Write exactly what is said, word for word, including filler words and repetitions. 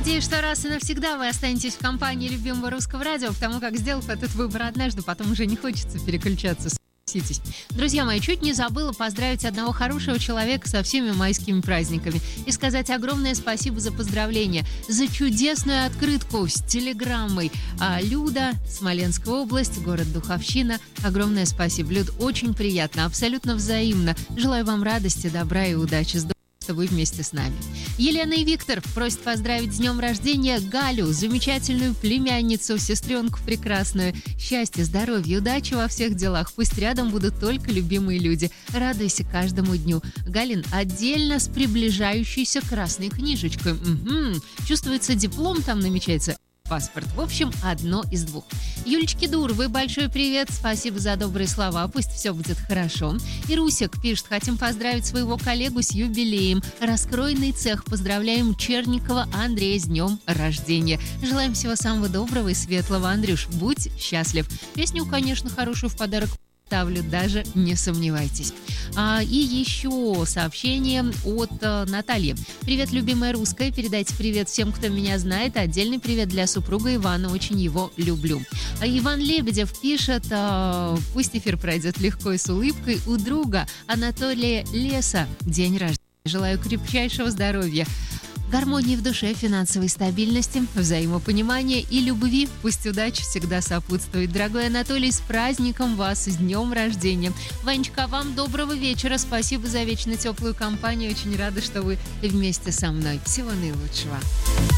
Надеюсь, что раз и навсегда вы останетесь в компании любимого русского радио, потому как, сделав этот выбор однажды, потом уже не хочется переключаться. Согласитесь. Друзья мои, чуть не забыла поздравить одного хорошего человека со всеми майскими праздниками и сказать огромное спасибо за поздравления, за чудесную открытку с телеграммой. А Люда, Смоленская область, город Духовщина. Огромное спасибо, Люд, очень приятно, абсолютно взаимно. Желаю вам радости, добра и удачи. Здорово, что вы вместе с нами. Елена и Виктор просят поздравить с днем рождения Галю, замечательную племянницу, сестренку прекрасную. Счастья, здоровья, удачи во всех делах. Пусть рядом будут только любимые люди. Радуйся каждому дню. Галин, отдельно с приближающейся красной книжечкой. Угу. Чувствуется, диплом там намечается. Паспорт. В общем, одно из двух. Юлечке Дур, вы большой привет. Спасибо за добрые слова. Пусть все будет хорошо. И Русик пишет: хотим поздравить своего коллегу с юбилеем. Раскройный цех. Поздравляем Черникова Андрея с днем рождения. Желаем всего самого доброго и светлого. Андрюш, будь счастлив. Песню, конечно, хорошую в подарок ставлю, даже не сомневайтесь. А, и еще сообщение от а, Натальи. Привет, любимая русская. Передайте привет всем, кто меня знает. Отдельный привет для супруга Ивана. Очень его люблю. А Иван Лебедев пишет: а, пусть эфир пройдет легко и с улыбкой. У друга Анатолия Леса день рождения. Желаю крепчайшего здоровья, гармонии в душе, финансовой стабильности, взаимопонимания и любви. Пусть удача всегда сопутствует. Дорогой Анатолий, с праздником вас, с днем рождения. Ванечка, вам доброго вечера. Спасибо за вечно теплую компанию. Очень рада, что вы вместе со мной. Всего наилучшего.